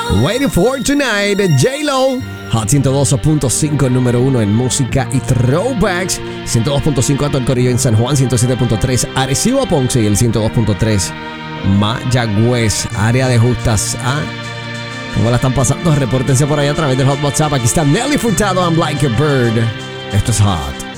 Waiting for Tonight, J-Lo. Hot 102.5, número 1 en música y throwbacks. 102.5 a todo el corillo en San Juan, 107.3 Arecibo, Ponce y el 102.3 Mayagüez, área de Justas. ¿Cómo la están pasando? Repórtense por ahí a través del Hot WhatsApp. Aquí está Nelly Furtado, I'm Like a Bird. Esto es Hot.